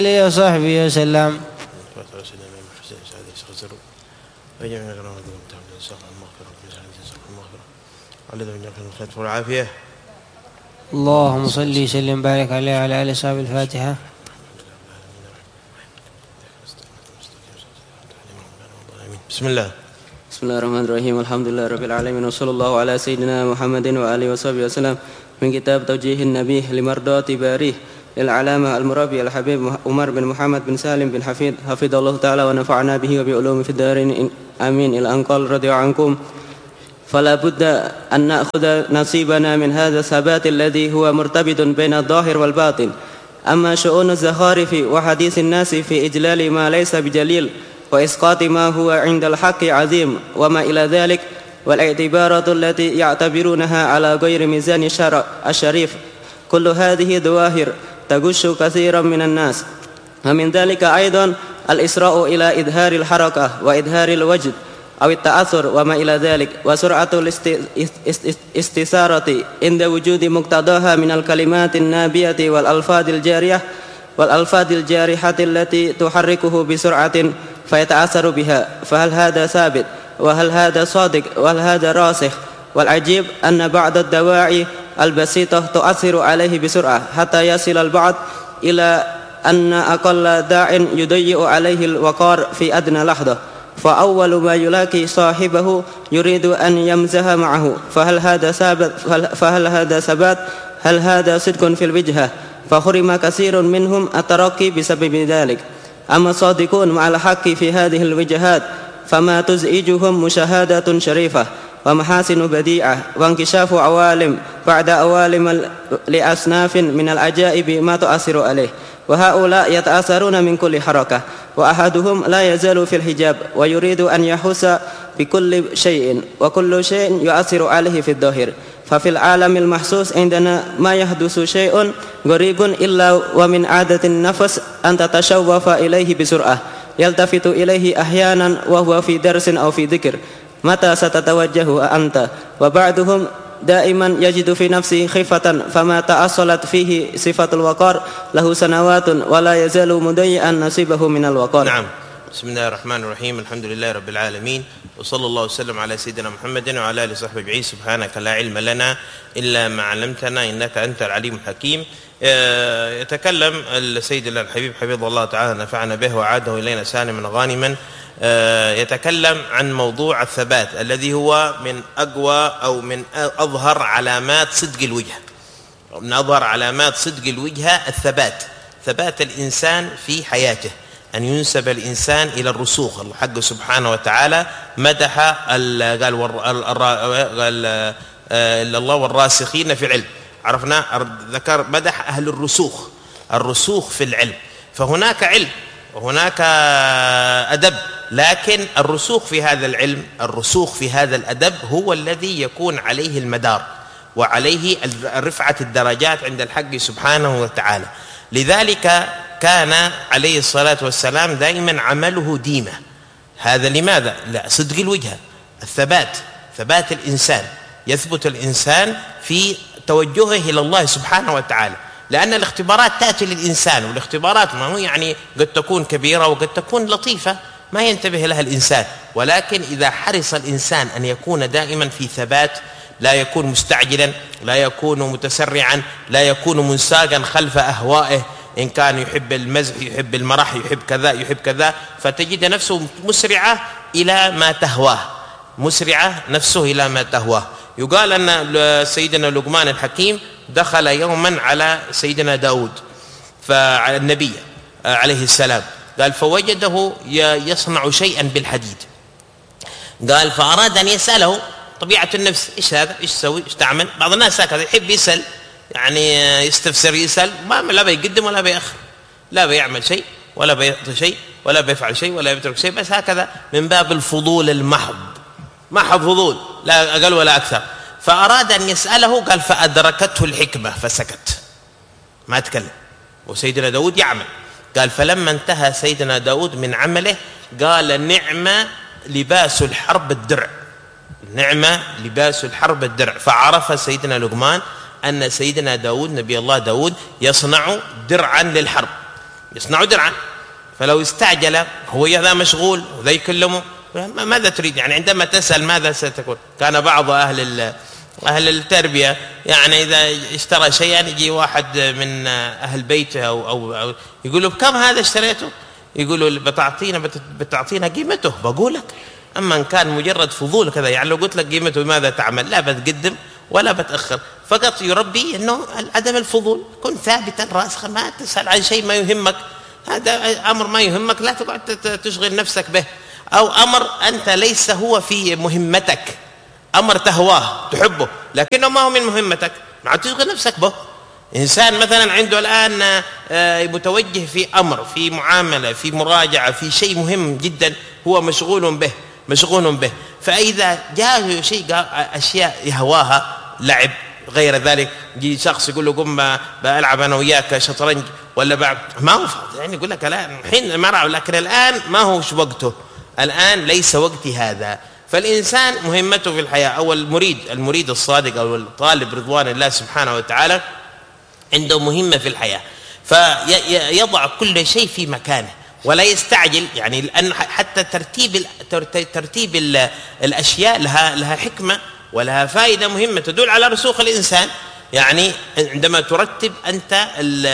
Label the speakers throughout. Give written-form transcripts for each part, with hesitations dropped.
Speaker 1: عليه وصحبه وسلم. اللهم صل وسلم وبارك عليه وعلى آله وصحبه. الفاتحة.
Speaker 2: بسم الله.
Speaker 3: بسم الله الرحمن الرحيم. الحمد لله رب العالمين، وصلى الله على سيدنا محمد وآله وصحبه وسلم. من كتاب توجيه النبي لمرضات باريه للعلامة المربي الحبيب عمر بن محمد بن سالم بن حفيظ حفظه الله تعالى ونفعنا به وبعلومه في الدارين آمين. إلى أن قال رضي عنكم: فلا بد أن نأخذ نصيبنا من هذا الثبات الذي هو مرتبط بين الظاهر والباطن. أما شؤون الزخارف وحديث الناس في إجلال ما ليس بجليل وإسقاط ما هو عند الحق عظيم وما إلى ذلك، والاعتبارات التي يعتبرونها على غير ميزان الشرع الشريف، كل هذه ظواهر تغش كثيرا من الناس. ومن ذلك أيضا الإسراء إلى إظهار الحركة وإظهار الوجد أو التأثر وما إلى ذلك، وسرعة الاستثارة عند وجود مقتضاها من الكلمات النابية والألفاظ الجارحة التي تحركه بسرعة فيتأثر بها. فهل هذا ثابت؟ وهل هذا صادق؟ وهل هذا راسخ؟ والعجيب أن بعض الدواعي البسيطة تؤثر عليه بسرعة حتى يصل البعض إلى أن أقل داع يضيء عليه الوقار في أدنى لحظة، فأول ما يلاقي صاحبه يريد أن يمزح معه. فهل هذا ثبات؟ هل هذا صدق في الوجهة؟ فحرم كثير منهم الترقي بسبب ذلك. أما الصادقون مع الحق في هذه الوجهات فما تزعجهم مشاهدة شريفة ومحاسن بديعة وانكشاف عوالم بعد عوالم لأصناف من العجائب ما تؤثر عليه، وهؤلاء يتأثرون من كل حركة، وأحدهم لا يزال في الحجاب ويريد أن يحس بكل شيء، وكل شيء يؤثر عليه في الظاهر. ففي العالم المحسوس عندنا ما يحدث شيء غريب إلا ومن عادة النفس أن تتشوف إليه بسرعة، يلتفت إليه أحيانا وهو في درس أو في ذكر: متى ستتوجه أنت؟ وبعضهم دائما يجد في نفسه خفة، فما تأصلت فيه صفة الوقار له سنوات ولا يزال مضيئا نصيبه من الوقار.
Speaker 2: نعم. بسم الله الرحمن الرحيم. الحمد لله رب العالمين، وصلى الله وسلم على سيدنا محمد وعلى آله وصحبه أجمعين. سبحانك لا علم لنا إلا ما علمتنا إنك أنت العليم الحكيم. يتكلم سيدنا الحبيب حفظه الله تعالى نفعنا به وعاده إلينا سالما غانما، يتكلم عن موضوع الثبات الذي هو من أقوى أو من أظهر علامات صدق الوجه. من أظهر علامات صدق الوجه الثبات، ثبات الإنسان في حياته، أن ينسب الإنسان إلى الرسوخ. الله حق سبحانه وتعالى مدح قال الله والراسخين في العلم، عرفنا ذكر مدح أهل الرسوخ في العلم. فهناك علم وهناك أدب، لكن الرسوخ في هذا العلم، الرسوخ في هذا الأدب هو الذي يكون عليه المدار وعليه رفعة الدرجات عند الحق سبحانه وتعالى. لذلك كان عليه الصلاة والسلام دائما عمله ديمة. هذا لماذا؟ لا، صدق الوجهة، الثبات، ثبات الإنسان، يثبت الإنسان في توجهه إلى الله سبحانه وتعالى، لأن الاختبارات تأتي للإنسان، والاختبارات ما هو يعني قد تكون كبيرة وقد تكون لطيفة ما ينتبه لها الإنسان، ولكن إذا حرص الإنسان أن يكون دائما في ثبات، لا يكون مستعجلا، لا يكون متسرعا، لا يكون منساقا خلف أهوائه، إن كان يحب المزح، يحب المرح، يحب كذا يحب كذا، فتجد نفسه مسرعة إلى ما تهواه، مسرعة نفسه إلى ما تهواه. يقال أن سيدنا لقمان الحكيم دخل يوما على سيدنا داود فعلى النبي عليه السلام، قال فوجده يصنع شيئا بالحديد، قال فأراد أن يسأله طبيعة النفس: إيش هذا؟ إيش تسوي؟ إيش تعمل؟ بعض الناس هكذا يحب يسأل، يعني يستفسر، يسأل، ما لا بيقدم ولا بيأخر، لا بيعمل شيء ولا بيعطي شيء ولا بيفعل شيء ولا بيترك شيء، بس هكذا من باب الفضول المحض، محض فضول لا أقل ولا أكثر. فأراد أن يسأله، قال فأدركته الحكمة فسكت، ما تكلم. وسيدنا داود يعمل، قال فلما انتهى سيدنا داود من عمله قال: نعم لباس الحرب الدرع، نعم لباس الحرب الدرع. فعرف سيدنا لقمان أن سيدنا داود نبي الله داود يصنع درعا للحرب، يصنع درعا، فلو استعجل هو ذا مشغول وذا يكلمه، ماذا تريد؟ يعني عندما تسأل ماذا ستكون. كان بعض أهل التربية يعني إذا اشترى شيئا يجي واحد من أهل بيته أو يقول له بكم هذا اشتريته؟ يقول له بتعطينا قيمته بقول لك. أما إن كان مجرد فضول كذا، يعني لو قلت لك قيمته ماذا تعمل؟ لا بتقدم ولا بتأخر، فقط يربي أنه عدم الفضول، كن ثابتا راسخا، ما تسأل عن شيء ما يهمك، هذا أمر ما يهمك لا تقعد تشغل نفسك به، أو أمر أنت ليس هو في مهمتك، أمر تهواه تحبه لكنه ما هو من مهمتك، ما تشغل نفسك به. إنسان مثلا عنده الآن متوجه في أمر، في معاملة، في مراجعة، في شيء مهم جدا هو مشغول به، فإذا جاء شيء أشياء يهواها لعب غير ذلك، يجي شخص يقول له قم بألعب أنا وياك شطرنج ولا بعد، ما هو فاضي، يعني يقول لك الآن الحين مرة، لكن الآن ما هو وقته، الآن ليس وقتي هذا. فالإنسان مهمته في الحياة، أو المريد الصادق أو الطالب رضوان الله سبحانه وتعالى عنده مهمة في الحياة، فيضع كل شيء في مكانه ولا يستعجل، يعني لأن حتى ترتيب الأشياء لها حكمة ولها فائدة مهمة تدل على رسوخ الإنسان. يعني عندما ترتب أنت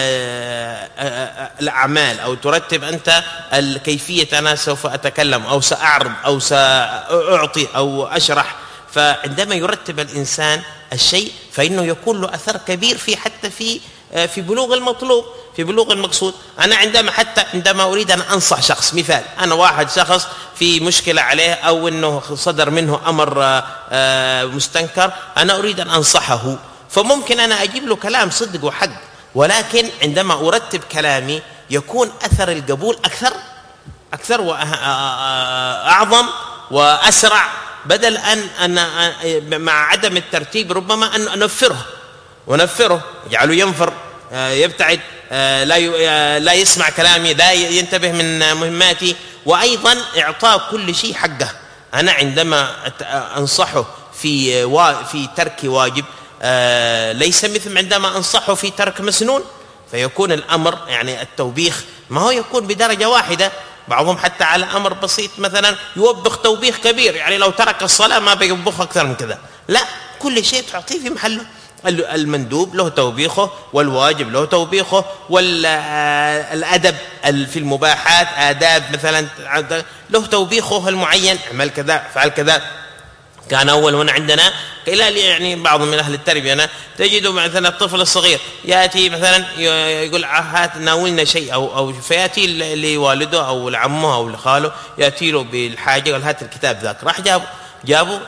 Speaker 2: الأعمال أو ترتب أنت الكيفية، أنا سوف أتكلم أو سأعرض أو سأعطي أو أشرح، فعندما يرتب الإنسان الشيء فإنه يكون له أثر كبير حتى في بلوغ المطلوب، في بلوغ المقصود. أنا عندما أريد أن أنصح شخص، مثال أنا واحد شخص في مشكلة عليه أو أنه صدر منه أمر مستنكر، أنا أريد أن أنصحه، فممكن أنا أجيب له كلام صدق وحق، ولكن عندما أرتب كلامي يكون أثر القبول أكثر وأعظم وأسرع، بدل أن مع عدم الترتيب ربما أن ونفره يجعله ينفر، يبتعد، لا يسمع كلامي، لا ينتبه من مهماتي، وأيضا إعطاء كل شيء حقه. أنا عندما أنصحه في ترك واجب ليس مثل عندما أنصحه في ترك مسنون، فيكون الأمر يعني التوبيخ ما هو يكون بدرجة واحدة، بعضهم حتى على أمر بسيط مثلا يوبخ توبيخ كبير، يعني لو ترك الصلاة ما بيوبخ أكثر من كذا، لا، كل شيء تعطيه في محله. المندوب له توبيخه، والواجب له توبيخه، والأدب في المباحات آداب مثلا له توبيخه المعين، اعمل كذا فعل كذا. كان أول هنا عندنا يعني بعض من أهل التربية تجد مثلا الطفل الصغير يأتي مثلا يقول هات ناولنا شيء أو فيأتي لوالده أو لعمه أو لخاله يأتي له بالحاجة قال هات الكتاب ذاك، راح جابوا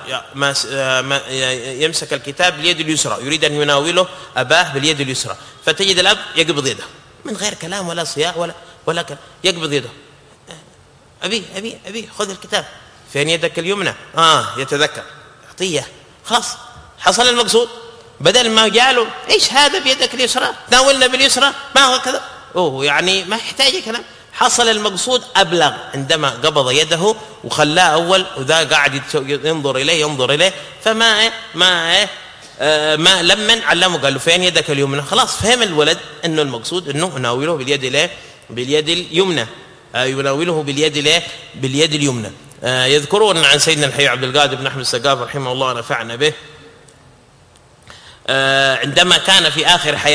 Speaker 2: يمسك الكتاب باليد اليسرى، يريد أن يناوله أباه باليد اليسرى، فتجد الأب يقبض يده من غير كلام ولا صياغ ولا كلام، يقبض يده، أبي خذ الكتاب، فين يدك اليمنى؟ يتذكر، يعطيه، خلاص حصل المقصود. بدل ما جاله إيش هذا بيدك اليسرى، ناولنا باليسرى، ما هو كذا، يعني ما يحتاج كلام، حصل المقصود أبلغ عندما قبض يده وخلاه أول، وذا قاعد ينظر إليه، فما ما لمن علمه قال له فين يدك اليمنى، خلاص فهم الولد أنه المقصود أنه يناوله باليد اليمنى، يناوله باليد اليمنى. يذكرون عن سيدنا الحي عبد القادر بن أحمد السقاف رحمه الله ونفعنا به، عندما كان في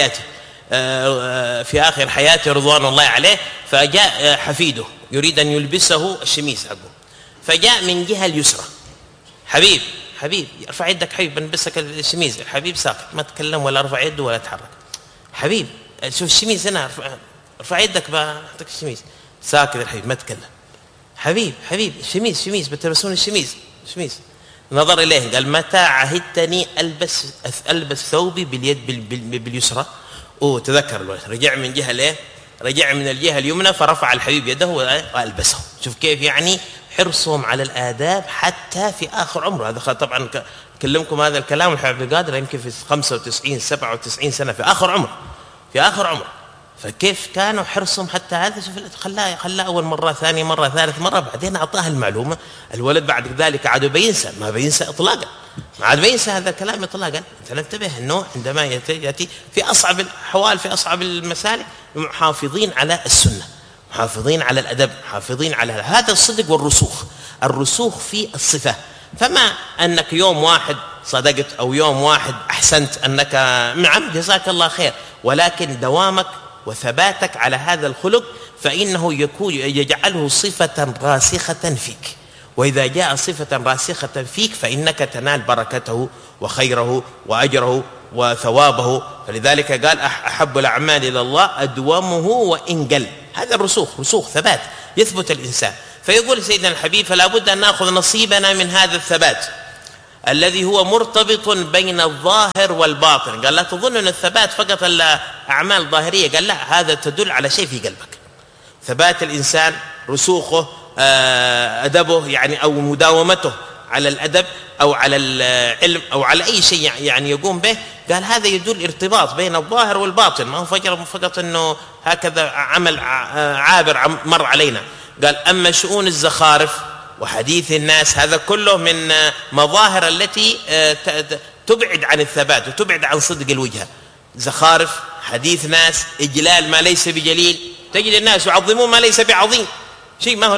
Speaker 2: آخر حياته رضوان الله عليه، فجاء حفيده يريد أن يلبسه الشميس حقه، فجاء من جهة اليسرى، حبيب ارفع يدك، حبيب بنلبسك الشميس، الحبيب ساكت ما تكلم ولا رفع يده ولا تحرك، حبيب شوف الشميس هنا، ارفع يدك بعطيك الشميس، ساكت الحبيب ما تكلم، حبيب شميس بتلبسون الشميس، نظر إليه قال متى عهدتني ألبس ثوبي باليسرى؟ تذكر الولد، رجع من الجهة اليمنى، فرفع الحبيب يده وألبسه. شوف كيف يعني حرصهم على الآداب حتى في آخر عمره. هذا طبعا كلمكم هذا الكلام الحبيب عبد القادر يمكن في 95 97 سنة في آخر عمره، فكيف كانوا حرصهم حتى هذا. شوف خلاه أول مرة، ثاني مرة، ثالث مرة، بعدين أعطاه المعلومة. الولد بعد ذلك عاد بينسى، ما بينسى إطلاقا، ما عاد بينسى هذا الكلام إطلاقا. أنت انتبه أنه عندما يأتي في أصعب الأحوال، في أصعب المسالك، محافظين على السنة، محافظين على الأدب، محافظين على هذا الصدق والرسوخ، الرسوخ في الصفة. فما أنك يوم واحد صدقت أو يوم واحد أحسنت أنك نعم جزاك الله خير، ولكن دوامك وثباتك على هذا الخلق فإنه يجعله صفة راسخة فيك. وإذا جاء صفة راسخة فيك فإنك تنال بركته وخيره وأجره وثوابه. فلذلك قال أحب الأعمال إلى الله أدومه وإن قل. هذا الرسوخ، رسوخ ثبات يثبت الإنسان. فيقول سيدنا الحبيب فلا بد أن نأخذ نصيبنا من هذا الثبات الذي هو مرتبط بين الظاهر والباطن. قال لا تظن أن الثبات فقط الأعمال ظاهرية، قال لا، هذا تدل على شيء في قلبك. ثبات الإنسان، رسوخه، أدبه يعني أو مداومته على الأدب أو على العلم أو على أي شيء يعني يقوم به، قال هذا يدل ارتباط بين الظاهر والباطن، ما هو فقط أنه هكذا عمل عابر مر علينا. قال أما شؤون الزخارف وحديث الناس هذا كله من مظاهر التي تبعد عن الثبات وتبعد عن صدق الوجهة. زخارف، حديث ناس، إجلال ما ليس بجليل. تجد الناس يعظمون ما ليس بعظيم، شيء ما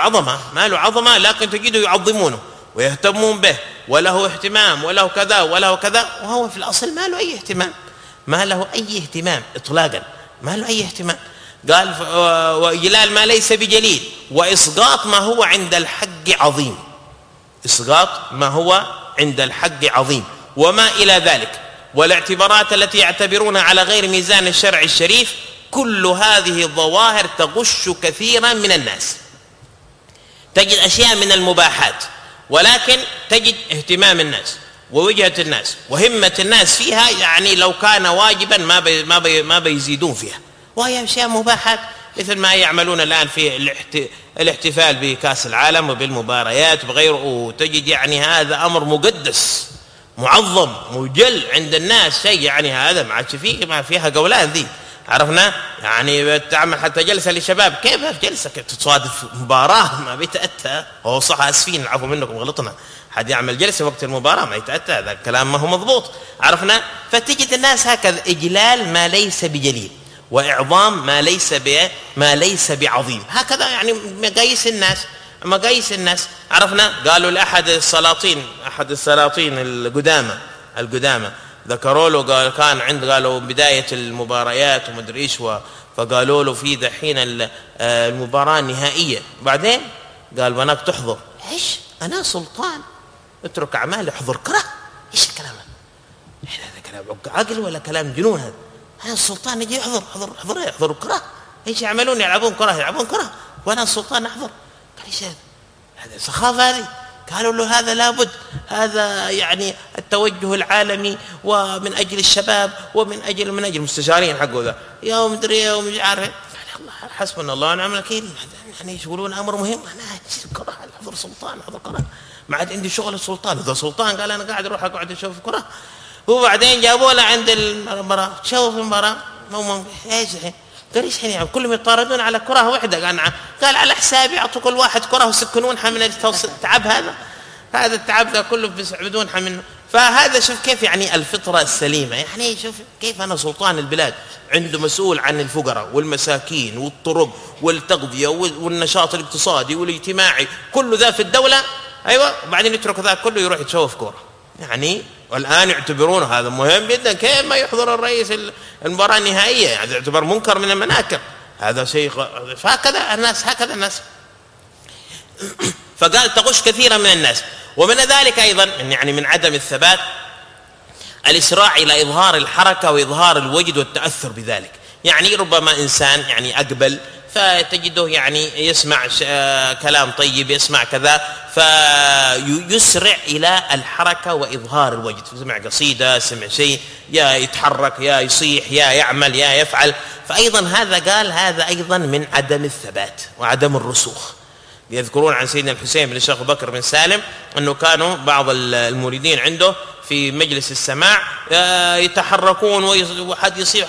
Speaker 2: له عظمة لكن تجده يعظمونه ويهتمون به وله اهتمام وله كذا وله كذا، وهو في الأصل ما له أي اهتمام، ما له أي اهتمام إطلاقا، ما له أي اهتمام. قال وإجلال ما ليس بجليل، وإسقاط ما هو عند الحق عظيم، إسقاط ما هو عند الحق عظيم وما إلى ذلك، والاعتبارات التي يعتبرونها على غير ميزان الشرع الشريف. كل هذه الظواهر تغش كثيرا من الناس. تجد أشياء من المباحات، ولكن تجد اهتمام الناس ووجهة الناس وهمة الناس فيها، يعني لو كان واجبا ما بيزيدون فيها، وهي أشياء مباحات مثل ما يعملون الآن في الاحتفال بكأس العالم وبالمباريات وغيره. وتجد يعني هذا أمر مقدس معظم مجل عند الناس، شيء يعني هذا ما عادش فيه، ما فيها قولان ذي، عرفنا يعني تعمل حتى جلسة للشباب، كيف جلسة تصادف مباراة ما بيتأتى. هو صح أسفين العفو منكم غلطنا، حد يعمل جلسة وقت المباراة ما يتأتى، هذا الكلام ما هو مضبوط، عرفنا. فتجد الناس هكذا إجلال ما ليس بجليل وإعظام ما ليس بعظيم، هكذا يعني مقاييس الناس عرفنا. قالوا لأحد السلاطين القدامى ذكروا له، قال كان قالوا بداية المباريات ومدري إيش، فقالوا له في دحين المباراة النهائية، بعدين قال بناك تحضر. إيش أنا سلطان اترك أعمالي احضر كره؟ إيش الكلام هذا؟ كلام عقل ولا كلام جنون هذا؟ أنا السلطان يجي يحضر كره؟ إيش يعملون؟ يلعبون كره وأنا السلطان أحضر؟ قال إيش هذا سخافة هذه؟ قالوا له هذا لابد، هذا يعني التوجه العالمي ومن أجل الشباب ومن أجل المستشارين حقه ذا يوم مدري يوم مش عارف. حسبنا الله ونعم الوكيل، يعني يقولون أمر مهم، أنا أحضر سلطان أحضر كرة، ما عاد عندي شغل السلطان. إذا سلطان قال أنا قاعد أروح أقعد أشوف كرة، وبعدين جابوا له عند المباراة، شوف المباراة إيش الحين؟ قال إيش الحين؟ كلهم يطاردون على كرة واحدة. قال على حسابي أعطوا كل واحد كرة وسكنونها من التعب هذا التعب ذا كله بدونها منه. فهذا شوف كيف يعني الفطرة السليمة، يعني شوف كيف أنا سلطان البلاد عنده مسؤول عن الفقراء والمساكين والطرق والتغذية والنشاط الاقتصادي والاجتماعي، كل ذا في الدولة، أيوة، وبعدين يترك ذا كله يروح يتشوف كورة يعني. والآن يعتبرونه هذا مهم جدا، كيف ما يحضر الرئيس المباراة النهائية، يعني يعتبر منكر من المناكر، هذا شيء. فهكذا الناس فقال تغش كثيرا من الناس. ومن ذلك أيضا يعني من عدم الثبات الإسراع إلى إظهار الحركة وإظهار الوجد والتأثر بذلك. يعني ربما إنسان يعني أقبل فتجده يعني يسمع كلام طيب، يسمع كذا، فيسرع إلى الحركة وإظهار الوجد، سمع قصيدة، سمع شيء، يا يتحرك يا يصيح يا يعمل يا يفعل. فأيضا هذا أيضا من عدم الثبات وعدم الرسوخ. يذكرون عن سيدنا الحسين بن الشيخ بكر بن سالم أنه كانوا بعض المريدين عنده في مجلس السماع يتحركون وحد يصيح،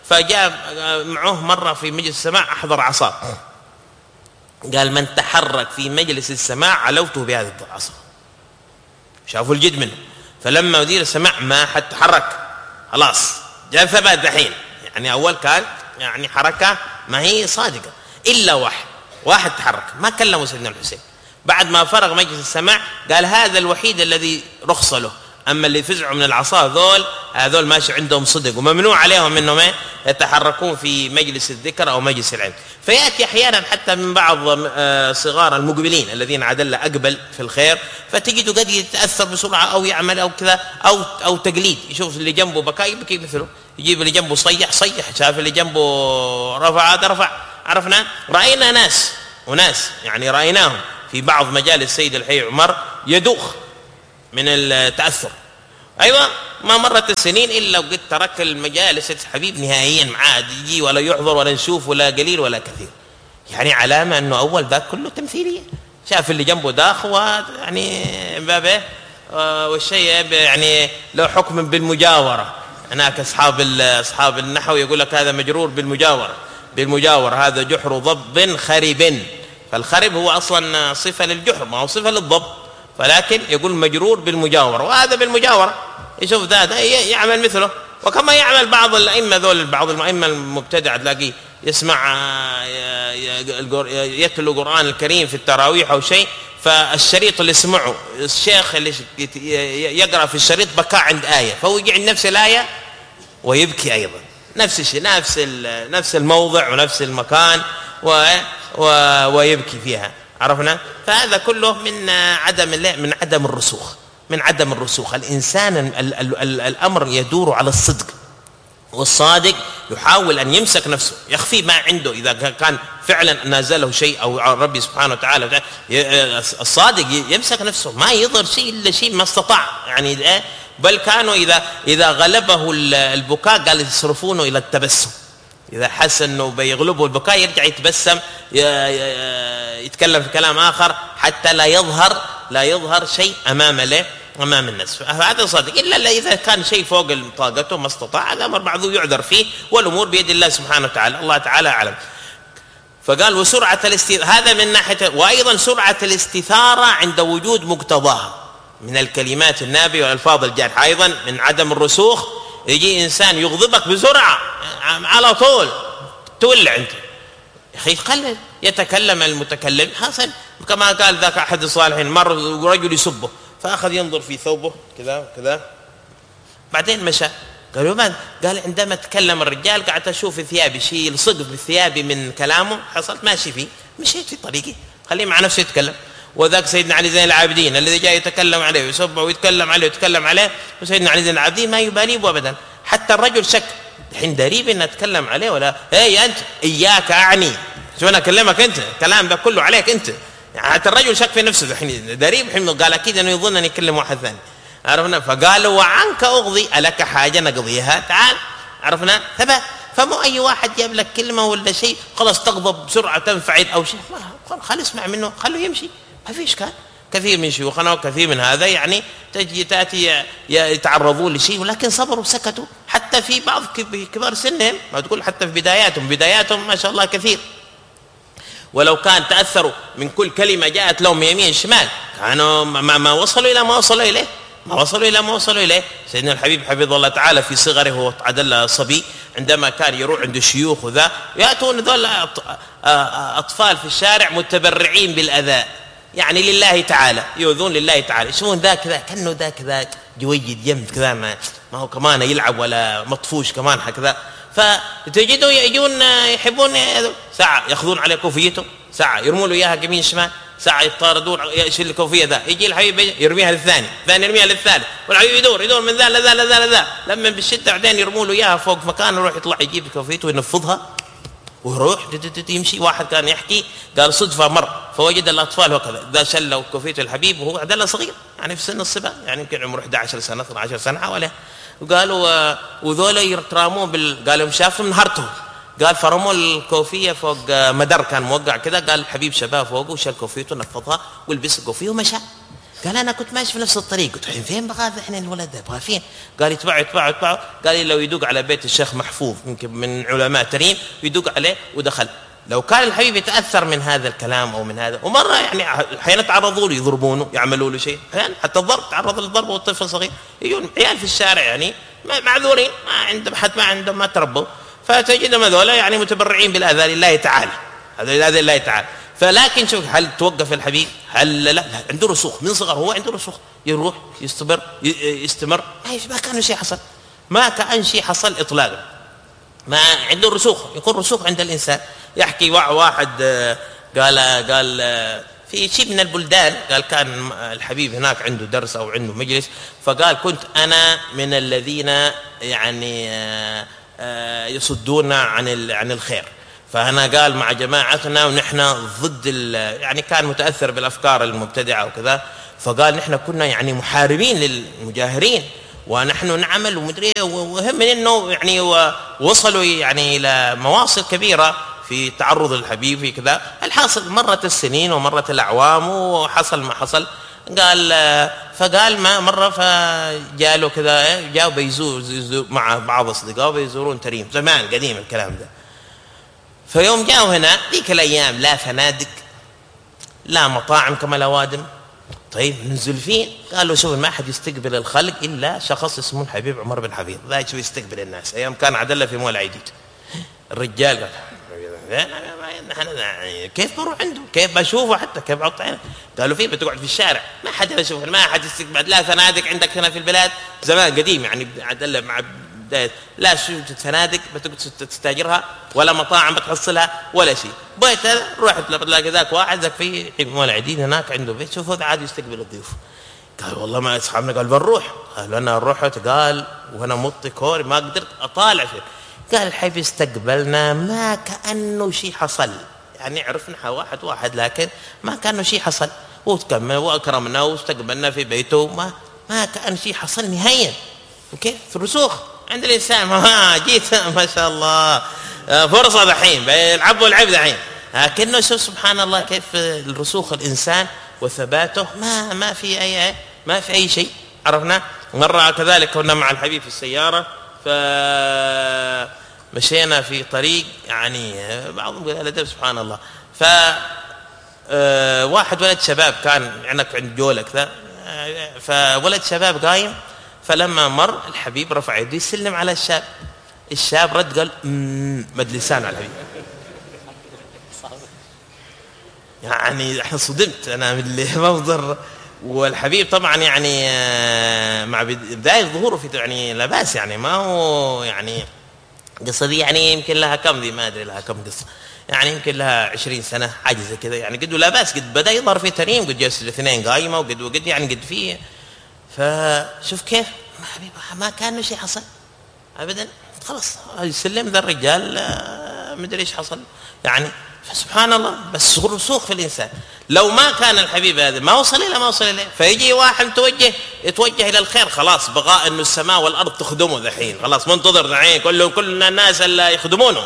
Speaker 2: فجاء معه مرة في مجلس السماع أحضر عصا، قال من تحرك في مجلس السماع علوته بهذا العصا. شافوا الجد منه، فلما مدير السماع ما حد تحرك خلاص جاء ثبات دحين. يعني أول كان يعني حركة ما هي صادقة إلا واحد تحرك، ما كلموا سيدنا الحسين. بعد ما فرغ مجلس السماع قال هذا الوحيد الذي رخص له، أما اللي فزعوا من العصا هذول ماشي عندهم صدق وممنوع عليهم أنهم يتحركون في مجلس الذكر أو مجلس العلم. فيأتي أحيانا حتى من بعض صغار المقبلين الذين عدل أقبل في الخير، فتجده قد يتأثر بسرعة أو يعمل أو كذا أو تقليد، يشوف اللي جنبه بكى يبكي مثله، يجيب اللي جنبه صيح، شاف اللي جنبه رفع. عرفنا رأينا ناس يعني رأيناهم في بعض مجالس السيد الحي عمر يدوخ من التأثر. أيوة ما مرت السنين إلا وقد ترك المجالس حبيب نهائيا، معاه يجي ولا يحضر ولا نشوف ولا قليل ولا كثير. يعني علامة أنه أول ذاك كله تمثيلية، شاف اللي جنبه داخ يعني بابه والشيء يعني له حكم بالمجاورة. هناك أصحاب النحو يقول لك هذا مجرور بالمجاورة، هذا جحر ضب خرب، فالخرب هو أصلا صفة للجحر ما هو صفة للضب، ولكن يقول مجرور بالمجاورة، وهذا بالمجاورة يشوف ذا يعمل مثله. وكما يعمل بعض الأئمة بعض الأئمة المبتدعة تلاقيه يسمع يتلو القرآن الكريم في التراويح أو شيء، فالشريط اللي سمعه الشيخ اللي يقرأ في الشريط بكى عند آية، فهو يجي عند نفس الآية ويبكي أيضا، نفس الشيء، نفس الموضع ونفس المكان ويبكي فيها. عرفنا؟ فهذا كله من عدم الرسوخ. الإنسان الأمر يدور على الصدق، والصادق يحاول أن يمسك نفسه، يخفي ما عنده إذا كان فعلا نازله شيء أو ربي سبحانه وتعالى. الصادق يمسك نفسه، ما يظهر شيء إلا شيء ما استطاع. يعني بل كانوا إذا غلبه البكاء قال يصرفونه إلى التبسم، إذا حس أنه بيغلبه البكاء يرجع يتبسم، يتكلم في كلام آخر حتى لا يظهر شيء أمام الناس. فهذا صادق، إلا إذا كان شيء فوق طاقته ما استطاع، هذا أمر بعضه يعذر فيه، والأمور بيد الله سبحانه وتعالى، الله تعالى أعلم. فقال وسرعة هذا من ناحية، وأيضا سرعة الاستثارة عند وجود مقتضاها من الكلمات النابية والألفاظ الجارحة، أيضا من عدم الرسوخ. يجي إنسان يغضبك بسرعة على طول تولع أنت، يا أخي قلل، يتكلم المتكلم حسن. كما قال ذاك أحد الصالحين، مر رجل يسبه فأخذ ينظر في ثوبه كذا بعدين مشى. قالوا من؟ قال عندما تكلم الرجال قعدت أشوف ثيابي شيء لصق بثيابي من كلامه، حصلت ماشي فيه، مشيت في طريقي، خليه مع نفسه يتكلم. وذاك سيدنا علي زين العابدين الذي جاء يتكلم عليه ويسبه ويتكلم عليه وسيدنا علي زين العابدين ما يبالي أبدا. حتى الرجل شك الحين دريب إن أتكلم عليه ولا أنت إياك أعني، شو أنا أكلمك أنت، الكلام ده كله عليك أنت. يعني حتى الرجل شك في نفسه الحين دريب، الحين قال أكيد أنه يظن أن يكلم واحد ثاني. عرفنا؟ فقالوا وعنك أغضي، ألك حاجة نقضيها، تعال. عرفنا؟ ثبت. فمو أي واحد جاب لك كلمة ولا شيء خلاص تغضب بسرعة تنفعل أو شيء، خل اسمع منه، خليه يمشي، ما في إشكال. كثير من شيوخنا وكثير من هذا يعني تأتي يتعرضون لشيء ولكن صبروا وسكتوا، حتى في بعض كبار سنهم، ما تقول حتى في بداياتهم ما شاء الله كثير، ولو كان تأثروا من كل كلمة جاءت لهم يمين شمال كانوا ما وصلوا إلى ما وصلوا إليه. سيدنا الحبيب حفظه الله تعالى في صغره هو عدل صبي، عندما كان يروح عند الشيوخ وذا يأتون ذول أطفال في الشارع متبرعين بالأذى، يعني لله تعالى، يؤذون لله تعالى، يسمون ذاك كأنه ذاك جويد يم كذا، ما هو كمان يلعب ولا مطفوش كمان هكذا. فتجدوا يجون يحبون ساعة يأخذون عليه كوفيته، ساعة يرموا له إياها يمين شمال، ساعة يطاردون يشيل الكوفية ذا، يجي الحبيب يرميها للثاني، الثاني يرميها للثالث، والحبيب يدور من ذا لذا لما بالشدة بعدين يرموا له إياها فوق مكان، يروح يطلع يجيب كوفيته وينفضها ويروح يمشي. واحد كان يحكي قال صدفة مر فوجد الأطفال وكذا، ذا شلوا كوفيته الحبيب وهو عدله صغير يعني في سن الصبا، يعني يمكن عمره 11 سنة 12 سنة حواليه. وقالوا وذولا يترامون قالوا شافوا من هرته، قال فرموا الكوفية فوق مدر كان موقع كذا، قال الحبيب شباب فوقه وشال كوفيته نفضها ولبس الكوفية ومشى. قال أنا كنت ماشي في نفس الطريق. قلت الحين فين بغى الحين الولد ده، بغى فين؟ قال يتبعوا. قال لي لو يدق على بيت الشيخ محفوظ يمكن من علماء ترين، يدق عليه ودخل. لو كان الحبيب يتأثر من هذا الكلام أو من هذا، ومرة يعني أحيانا تعرضوا له يضربونه يعملوا له شيء، أحيانا حتى الضرب، تعرض للضرب والطفل صغير، يجون عيال في الشارع يعني معذورين، ما عندهم حد، ما عندهم، ما تربوا، فتجدهم هذولا يعني متبرعين بالآذى لله تعالى، هذا الآذى لله تعالى. فلكن شوف، هل توقف الحبيب؟ هل لا عنده رسوخ من صغر، هو عنده رسوخ، يروح يستمر ما كان شيء حصل، ما كان شيء حصل إطلاقا، ما عنده رسوخ. يكون رسوخ عند الإنسان. يحكي واحد قال في شيء من البلدان، قال كان الحبيب هناك عنده درس أو عنده مجلس، فقال كنت أنا من الذين يعني يصدون عن الخير، فأنا قال مع جماعتنا ونحن ضد يعني كان متأثر بالأفكار المبتدعة وكذا، فقال نحن كنا يعني محاربين للمجاهرين ونحن نعمل ومدري، وهم من انه يعني وصلوا يعني الى مواصل كبيره في تعرض الحبيب في كذا. الحاصل مرت السنين ومرت الاعوام وحصل ما حصل. قال فقال ما مره فجاله كذا، جاء بيزور مع بعض اصدقائه بيزورون تريم، زمان قديم الكلام ده. فيوم جاءوا هنا ذيك الايام لا فنادق لا مطاعم كما الاوادم. طيب ننزل فين؟ قالوا شوف ما حد يستقبل الخلق الا شخص اسمه الحبيب عمر بن حفيظ، ذا شو يستقبل الناس. ايام كان عدله في مول عيديد. الرجال قال كيف بروح عنده؟ كيف بشوفه؟ حتى كيف بحط عينه؟ قالوا فين؟ بتقعد في الشارع، ما حد يشوفه، ما حد يستقبل. لا فنادق عندك هنا في البلاد زمان قديم يعني عدله مع بداية، لا شو فنادق بتقعد تستاجرها ولا مطاعم بتحصلها ولا شيء. بيت رحت بتلاقي ذاك واحد ذاك في مول عيدين هناك عنده بيت، شوفوا هذا عاد يستقبل الضيوف. قال والله ما اصحابنا، قال بنروح. قال انا رحت، قال وانا مطي كوري ما قدرت اطالع فيه. قال الحبيب استقبلنا ما كانه شيء حصل، يعني عرفنا واحد لكن ما كانه شيء حصل، وتكمل واكرمنا واستقبلنا في بيته، ما كان شيء حصل نهائيا. اوكي في الرسوخ عند الانسان. ما جيت ما شاء الله فرصه دحين بيلعبوا العب دحين، لكنه شوف سبحان الله كيف الرسوخ الانسان وثباته ما في اي شيء. عرفنا مره كذلك كنا مع الحبيب في السياره، فمشينا في طريق يعني بعضهم بالادب سبحان الله، ف واحد ولد شباب كان عندك عند جولك ذا، فولد شباب قايم، فلما مر الحبيب رفع يده يسلم على الشاب رد قال مد لسانه على الحبيب. يعني احنا صدمت انا من اللي منظر. والحبيب طبعا يعني مع بداية ظهوره في يعني لا باس، يعني ما هو يعني قصة دي يعني يمكن لها كم دي ما ادري لها كم قصة، يعني يمكن لها 20 سنة حاجة زي كذا، يعني قد لا باس، قد بدأ يظهر في تريم، قد جلس الاثنين قايمة وقد يعني قد فيه. فشوف كيف ما كان شيء حصل ابدا، خلاص يسلم ذا الرجال مدري ايش حصل يعني. فسبحان الله بس رسوخ في الانسان. لو ما كان الحبيب هذا ما وصل اليه، فيجي واحد يتوجه الى الخير، خلاص بغاء انه السماء والارض تخدمه ذحين، خلاص منتظر ذحين كل الناس اللي يخدمونه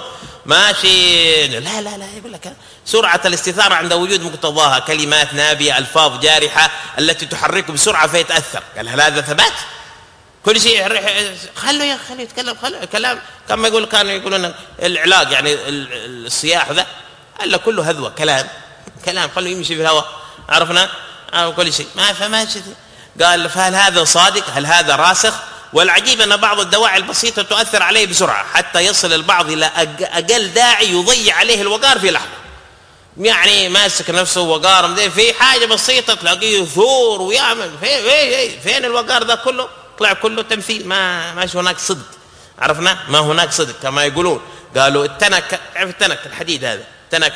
Speaker 2: ماشي. لا يقول لك سرعة الاستثارة عند وجود مقتضاها، كلمات نابية ألفاظ جارحة التي تحركه بسرعة فيتأثر. قال هل هذا ثبات؟ كل شيء خليه يتكلم، كلام كما كانوا يقولون العلاج يعني الصياح ذا، قال كله هذوة كلام خليه يمشي في الهواء. عرفنا كل شيء ما فماشي. قال فهل هذا صادق؟ هل هذا راسخ؟ والعجيب أن بعض الدواعي البسيطة تؤثر عليه بسرعة حتى يصل البعض إلى أقل داعي يضيع عليه الوقار في لحظة، يعني ماسك نفسه وقار في حاجة بسيطة تلاقيه يثور ويعمل فين الوقار ذا كله؟ طلع كله تمثيل، ماشي هناك صدق. عرفنا ما هناك صدق كما يقولون. قالوا التنك، عرف التنك الحديد هذا،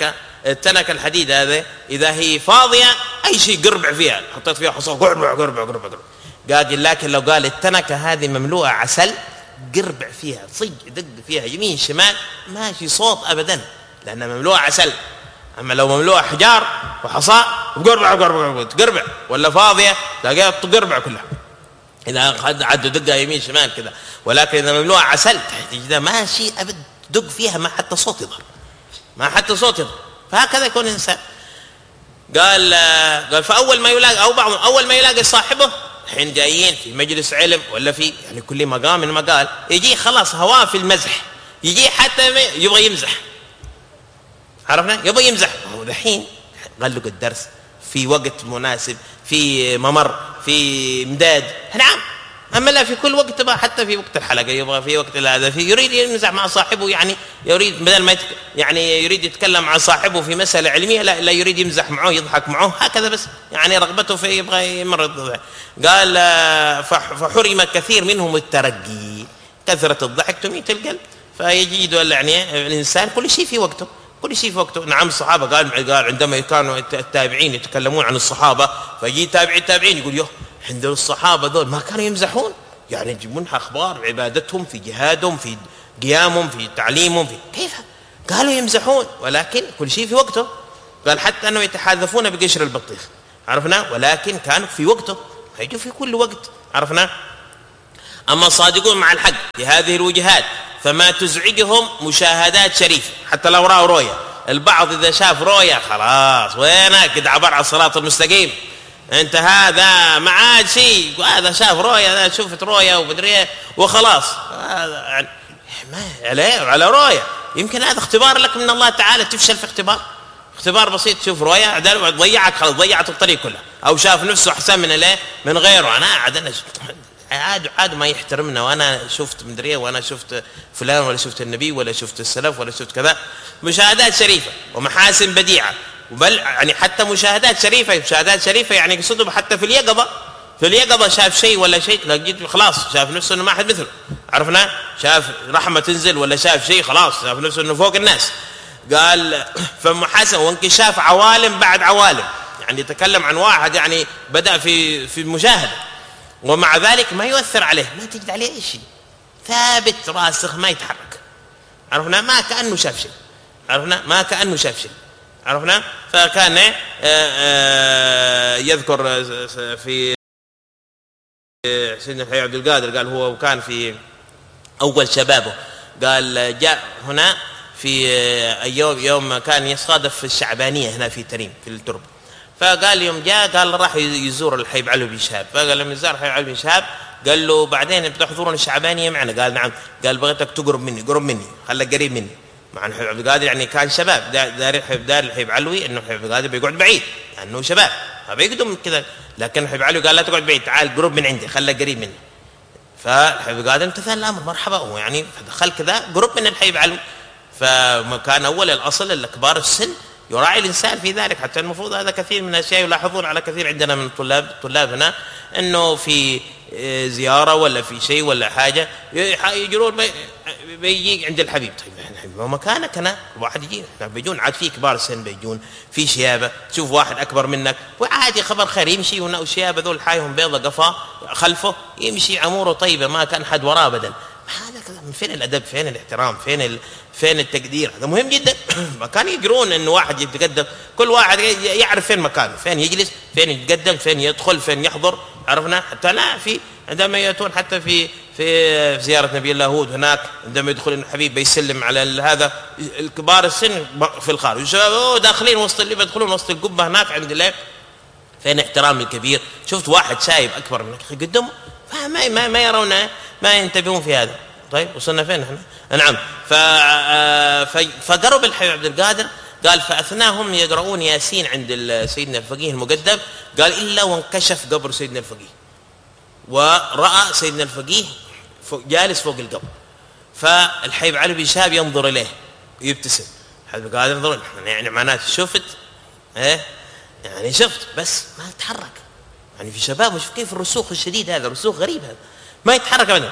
Speaker 2: التنك الحديد هذا إذا هي فاضية أي شيء قربع فيها، حطيت فيها حصى قربع. قال لكن لو قال التنكة هذه مملوءة عسل قربع فيها صج دق فيها يمين شمال ماشي صوت أبدا، لأنها مملوءة عسل. أما لو مملوءة حجار وحصى قربع، ولا فاضية تلاقيها تقربع كلها إذا عدوا دقة يمين شمال كذا. ولكن إذا مملوءة عسل تجدها ماشي أبد دق فيها ما حتى صوت يظهر، فهكذا يكون الإنسان. قال فأول ما يلاقي أو بعضهم أول ما يلاقي صاحبه الحين جايين في مجلس علم ولا في يعني كل مقام من مقال، يجي خلاص هواه في المزح، يجي حتى يبغى يمزح، عرفنا يبغى يمزح. هو الحين غلق الدرس في وقت مناسب، في ممر، في امداد، نعم. أما لا في كل وقت بقى، حتى في وقت الحلقة يبغى في وقت هذا في يريد يمزح مع صاحبه، يعني يريد بدل ما يعني يريد يتكلم مع صاحبه في مسألة علمية، لا يريد يمزح معه يضحك معه هكذا بس، يعني رغبته في يبغى يمرض. قال فحرم كثير منهم الترقي، كثرة الضحك تميت القلب. فيجد يعني الإنسان كل شيء في وقته، كل شيء في وقته. نعم الصحابة قال عندما كانوا التابعين يتكلمون عن الصحابة، فيجي التابعين يقول يوه عند الصحابة ذول ما كانوا يمزحون، يعني يجيبون أخبار عبادتهم، في جهادهم، في قيامهم، في تعليمهم، في كيف قالوا يمزحون، ولكن كل شيء في وقته. قال حتى أنه يتحاذفون بقشر البطيخ، عرفنا، ولكن كانوا في وقته، هيجوا في كل وقت، عرفنا. أما الصادقون مع الحق في هذه الوجهات فما تزعجهم مشاهدات شريفة، حتى لو رأوا رؤيا. البعض إذا شاف رؤيا خلاص وينك قد عبر على الصراط المستقيم، انت هذا ما عاد شيء، هذا شاف رؤيا، هذا شفت رؤيا ومدري وخلاص، هذا ما على رؤيا. يمكن هذا اختبار لك من الله تعالى، تفشل في اختبار بسيط، تشوف رؤيا ضيعك خلاص، ضيعت الطريق كله. او شاف نفسه احسن من غيره، انا عاد ما يحترمنا، وانا شفت مدري وانا شفت فلان ولا شفت النبي ولا شفت السلف ولا شفت كذا. مشاهدات شريفة ومحاسن بديعة، بل يعني حتى مشاهدات شريفة يعني يقصدوا حتى في اليقظة شاف شيء ولا شيء، لقيت خلاص شاف نفسه انه ما حد مثله، عرفنا، شاف رحمة تنزل ولا شاف شيء خلاص شاف نفسه انه فوق الناس. قال فمحاسن وانكشاف عوالم بعد عوالم، يعني يتكلم عن واحد يعني بدأ في المشاهدة، ومع ذلك ما يؤثر عليه، ما تجد عليه اي شيء، ثابت راسخ ما يتحرك، عرفنا، ما كأنه شاف شيء، عرفنا. فكان يذكر في سيدنا الحي عبد القادر، قال هو كان في أول شبابه، قال جاء هنا في يوم كان يصادف في الشعبانية هنا في تريم في الترب، فقال يوم جاء قال راح يزور الحي علي بن شهاب، فقال لما يزور الحي علي بن شهاب قال له بعدين بتحضرون الشعبانية معنا؟ قال نعم. قال بغيتك تقرب مني خليك قريب مني، مع الحي عبد القادر يعني كان شباب، دار الحي علوي انه الحي عبد القادر بيقعد بعيد لانه يعني شباب فبيقدم كذا، لكن الحي علوي قال لا تقعد بعيد، تعال قرب من عندي خليك قريب مني. فالحي عبد القادر امتثل الامر، مرحبا، ويعني فدخل كذا قرب من الحي علوي. فكان اول الاصل الكبار السن يراعي الانسان في ذلك، حتى المفروض هذا كثير من الاشياء يلاحظون على كثير عندنا من طلابنا انه في زياره ولا في شيء ولا حاجه يجرون بيجي عند الحبيب، طيب هو مكانك، انا واحد يجي بيجون عاد في كبار السن، بيجون في شيابه، تشوف واحد اكبر منك وعادي خبر خير يمشي، والشيابه ذول حايهم بيضه قفاه خلفه يمشي اموره طيبه، ما كان حد وراه ابدا. هذا كذا، من فين الادب، فين الاحترام، فين التقدير؟ هذا مهم جدا. ما كان يقرون انه واحد يتقدم، كل واحد يعرف فين مكانه، فين يجلس، فين يتقدم، فين يدخل، فين يحضر، عرفنا. حتى لا في عندما ياتون حتى في زياره نبي الله هود هناك، عندما يدخل الحبيب بيسلم على هذا الكبار السن في الخارج، الشباب داخلين وسط اللي بيدخلون وسط القبه هناك عند الله، فين احترام الكبير. شفت واحد شايب اكبر منك قدامه ما يرون، ما ينتبهون في هذا. طيب وصلنا فين احنا؟ نعم. فقرب الحي عبد القادر، قال فاثناهم يقرؤون ياسين عند سيدنا الفقيه المقدم، قال الا وانكشف قبر سيدنا الفقيه، وراى سيدنا الفقيه جالس فوق القبر، فالحي علي بن شهاب ينظر اليه ويبتسم. الحي عبد القادر ينظر، يعني معناته شفت يعني شفت بس ما تحرك، يعني في شباب وشوف كيف الرسوخ الشديد هذا، رسوخ غريب هذا، ما يتحرك ابدا.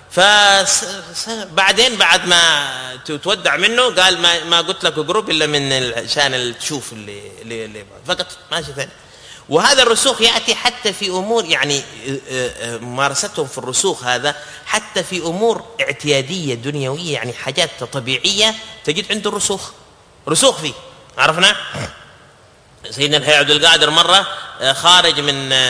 Speaker 2: بعدين بعد ما تودع منه قال ما قلت لك قرب الا من عشان تشوف اللي فقط ماشي ثاني. وهذا الرسوخ ياتي حتى في امور، يعني ممارستهم في الرسوخ هذا حتى في امور اعتياديه دنيويه، يعني حاجات طبيعيه تجد عنده رسوخ فيه، عرفنا. سيدنا الحي عبد القادر مره خارج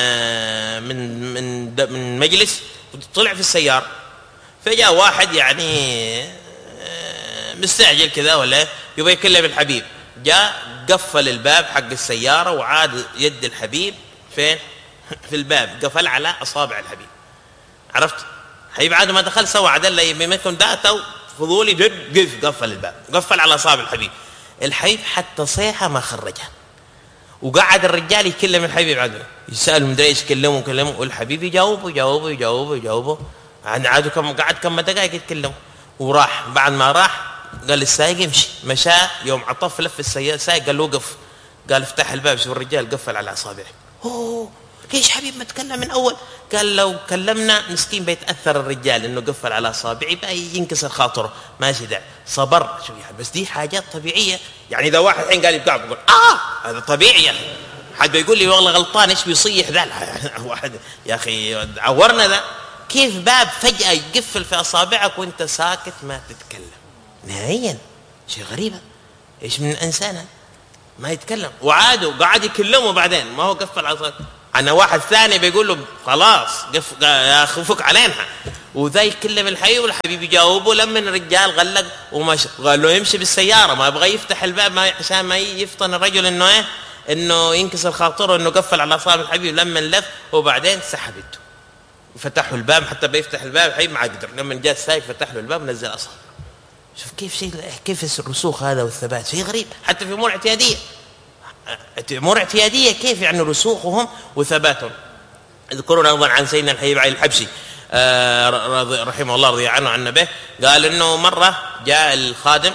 Speaker 2: من مجلس، طلع في السيارة، فجاء واحد يعني مستعجل كذا ولا يبغى يكلم الحبيب، جاء قفل الباب حق السيارة وعاد يد الحبيب فين؟ في الباب، قفل على أصابع الحبيب. عرفت؟ حبيب عاد ما دخل سوى عدل يمكن داته فضولي جد قفل الباب، قفل على أصابع الحبيب. الحبيب حتى صيحة ما خرجها، وقعد الرجال يكلم الحبيب عاد يسأله مدري ايش، كلمه والحبيب يجاوبه عادوا قعد كم دقائق يتكلموا وراح. بعد ما راح قال السايق يمشي، مشى. يوم عطف لف السايق قال له وقف، قال افتح الباب. شوف الرجال قفل على اصابعه. اوه ليش حبيب ما تكلم من اول؟ قال لو كلمنا مسكين بيتاثر الرجال انه قفل على اصابعي بقى ينكسر خاطره، ماشي داعي. صبر شوف يعني، بس دي حاجات طبيعيه يعني. اذا واحد الحين قال يبقى بقول هذا طبيعي يا اخي. حد بيقول لي والله غلطان ايش بيصيح ذا واحد يا اخي عورنا ذا. كيف باب فجاه يقفل في اصابعك وانت ساكت ما تتكلم نهائيا؟ شيء غريبه. ايش من انسان ما يتكلم؟ وعادوا قاعد يكلمه بعدين ما هو قفل على صوت. انا واحد ثاني بيقول له خلاص يا اخي فك علينا، وذا يكلم الحبيب والحبيب يجاوبه. لما الرجال غلق ومشى، قال له يمشي بالسياره، ما يبغى يفتح الباب عشان ما يفطن الرجل انه ايه، انه ينكسر خاطره انه قفل على اصابع الحبيب. لما لف وبعدين سحبته فتحوا الباب، حتى بيفتح الباب الحبيب ما قدر. لما جاء السايق فتح له الباب ونزل اصابعه. شوف كيف الرسوخ هذا والثبات، شيء غريب. حتى في امور اعتياديه، امور اعتياديه كيف يعني رسوخهم وثباتهم. يذكرون ايضا عن سيدنا الحبيب علي الحبشي رحمه الله رضي عنه عن به، قال انه مره جاء الخادم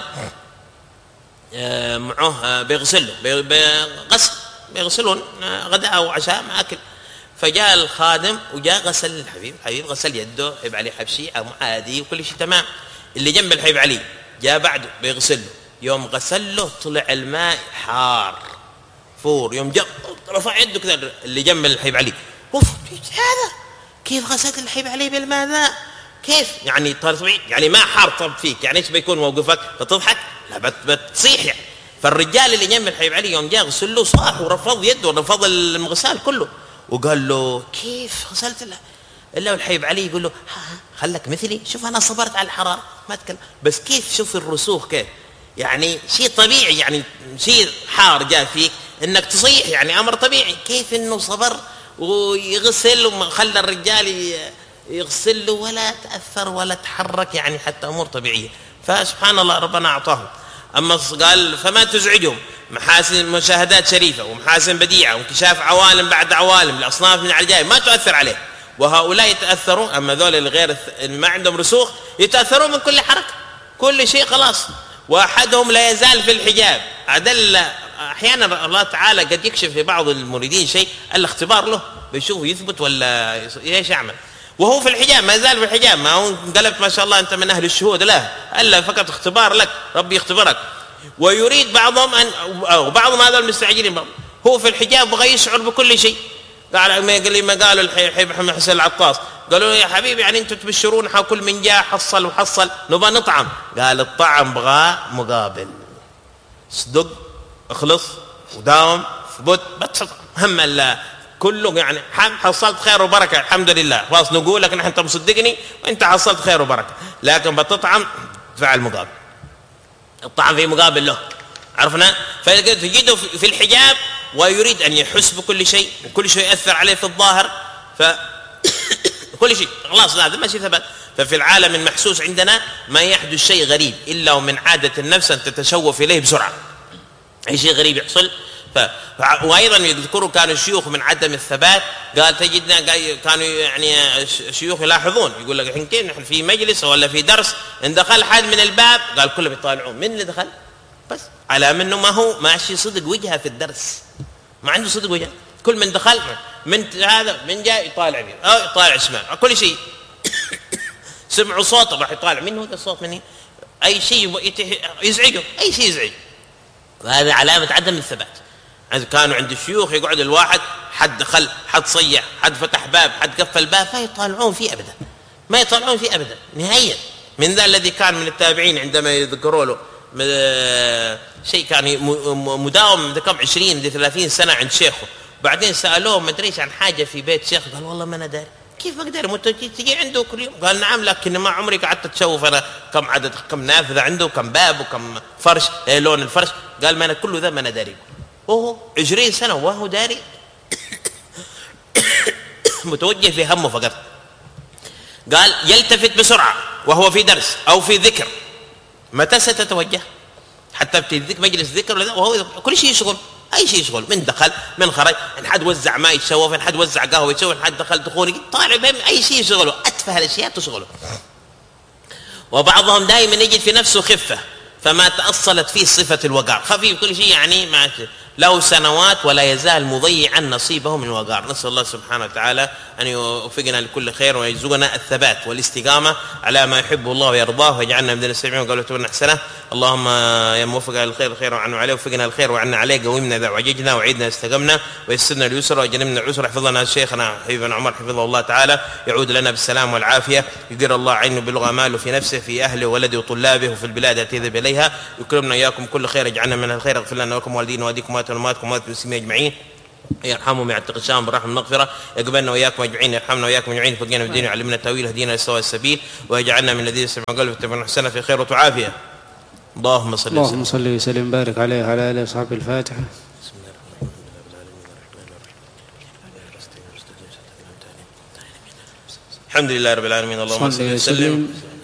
Speaker 2: معه بيغسلون غداء او عشاء ما اكل. فجاء الخادم وجاء غسل الحبيب غسل يده، الحبيب علي حبشي عادي وكل شيء تمام. اللي جنب الحبيب علي جاء بعده بيغسل له، يوم غسل له طلع الماء حار فور. يوم جاء رفع يده كذا اللي جنب الحبيب علي، اوف هذا كيف غسلت الحبيب علي بالماء ذا؟ كيف يعني طبيعي يعني ما حار طب فيك يعني ايش بيكون موقفك؟ بتضحك؟ لا بتصيح يعني. فالرجال اللي جنب الحبيب علي يوم جاء غسل له صاح ورفض يده ورفض المغسال كله، وقال له كيف غسلت له؟ الا والحبيب علي يقول له خلك مثلي، شوف انا صبرت على الحراره ما اتكلم، بس كيف شوف الرسوخ كيف يعني شيء طبيعي، يعني شيء حار جاء فيك انك تصيح يعني امر طبيعي. كيف انه صبر ويغسل وخلى الرجال يغسل له ولا تاثر ولا تحرك، يعني حتى امور طبيعيه. فسبحان الله ربنا اعطاهم. اما قال فما تزعجهم محاسن مشاهدات شريفه ومحاسن بديعه وانكشاف عوالم بعد عوالم لاصناف من العجائب ما تؤثر عليه، وهؤلاء يتاثرون. اما ذول الغير ما عندهم رسوخ يتاثرون من كل حركه كل شيء خلاص. واحدهم لا يزال في الحجاب. أدل احيانا الله تعالى قد يكشف لبعض المريدين شيء الاختبار له بيشوف يثبت ولا ايش يعمل، وهو في الحجاب ما يزال في الحجاب، ما هو انقلبت ما شاء الله انت من اهل الشهود، لا الا فقط اختبار لك، ربي يختبرك. ويريد بعضهم وبعضهم هذا المستعجلين هو في الحجاب بغى يشعر بكل شيء. قال ما قالوا الحبيب محمد حسين العطاس، قالوا يا حبيبي يعني انتم تبشرون كل من جاء حصل وحصل نبغى نطعم. قال الطعم بغى مقابل، صدق اخلص وداوم ثبت بس هم الله كله يعني حصلت خير وبركه الحمد لله، خلاص نقول لك نحن انت مصدقني وانت حصلت خير وبركه، لكن بتطعم فعل مقابل، الطعم في مقابل له. عرفنا؟ فتجده في الحجاب ويريد ان يحس بكل شيء وكل شيء ياثر عليه في الظاهر، كل شيء خلاص هذا ماشي ثبت. ففي العالم المحسوس عندنا ما يحدث شيء غريب الا ومن عاده النفس ان تتشوف اليه بسرعه، اي شيء غريب يحصل. وايضا يذكروا كانوا الشيوخ من عدم الثبات، قال تجدنا كانوا يعني الشيوخ يلاحظون يقول لك الحين نحن في مجلس ولا في درس ان دخل حد من الباب قال كلهم يطالعون من اللي دخل، بس على منه ما هو ماشي صدق وجهه في الدرس، ما عنده صدق وجهه، كل من دخل من هذا من جاء يطالع يمين او يطالع شمال كل شيء سمعوا صوت راح يطالع منه هذا الصوت مني، اي شيء يزعجه، اي شيء يزعجه، وهذا علامه عدم الثبات. كانوا عند الشيوخ يقعد الواحد حد دخل حد صيح حد فتح باب حد قفل باب ما يطالعون فيه ابدا، ما يطالعون فيه ابدا نهائيا. من ذا الذي كان من التابعين عندما يذكروا له شيء كان مداوم من كم 20 30 سنه عند شيخه، بعدين سالوه ما ادريش عن حاجه في بيت شيخ، قال والله ما انا داري. كيف ما اقدر انت تجي عنده كل يوم؟ قال نعم لكن ما عمري قعدت تشوف انا كم عدد كم نافذه عنده كم باب وكم فرش لون الفرش، قال ما أنا كل ذا ما أنا داري. وهو 20 سنة وهو داري متوجه في همه فقط. قال يلتفت بسرعة وهو في درس أو في ذكر، متى ستتوجه؟ حتى بتذكر مجلس ذكر وهو كل شيء يشغل، أي شيء يشغل، من دخل من خرج، إن حد وزع ماء يتشوف، إن حد وزع قهوة يتشوف، إن حد دخل دخول طالع بهم، أي شيء يشغله، أتفه الأشياء تشغله. وبعضهم دائما يجد في نفسه خفة، فما تأصلت فيه صفة الوقار، خفيف كل شيء يعني ما له سنوات ولا يزال مضيعا نصيبه من الوقار. نسأل الله سبحانه وتعالى أن يوفقنا لكل خير ويرزقنا الثبات والاستقامة على ما يحب الله ويرضاه، ويجعلنا من المستمعين وقالوا تونا أحسنه. اللهم يا موفق الخير خير وعنا عليه، وفقنا الخير وعنا عليه، قومنا إذا وعججنا وعيدنا استقمنا، ويسرنا اليسر وجنبنا العسر. حفظنا شيخنا حبيبنا عمر حفظه الله تعالى، يعود لنا بالسلام والعافية، يدير الله عينه بلغة ماله في نفسه في أهله وولده وطلابه وفي البلاد التي يذهب إليها، يكرمنا إياكم كل خير، يجعلنا من الخير، اغفر لنا ولكم والدينا ووالديكم وأمهاتكم وأمهات المسلمين أجمعين، يرحمهم ويعتق الشام بالرحمة المغفرة، يقبلنا وإياكم أجمعين، يرحمنا وإياكم أجمعين، فقنا بالدين ويعلمنا التأويل، هدينا لسواء السبيل، ويجعلنا من الذين يستمعون القول فيتبعون أحسنه في خير وعافية. اللهم صل
Speaker 1: وسلم وبارك عليه وعلى آله وصحبه. الفاتحة.
Speaker 2: الحمد لله رب العالمين. اللهم صل وسلم